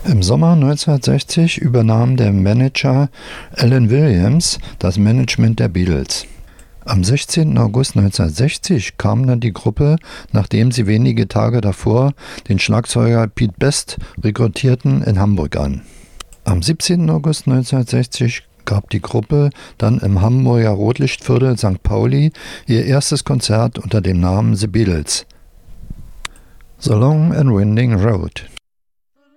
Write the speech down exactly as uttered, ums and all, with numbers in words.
Im Sommer neunzehnhundertsechzig übernahm der Manager Alan Williams das Management der Beatles. Am sechzehnten August neunzehnhundertsechzig kam dann die Gruppe, nachdem sie wenige Tage davor den Schlagzeuger Pete Best rekrutierten, in Hamburg an. Am siebzehnten August neunzehnhundertsechzig gab die Gruppe dann im Hamburger Rotlichtviertel Sankt Pauli ihr erstes Konzert unter dem Namen The Beatles. The Long and Winding Road.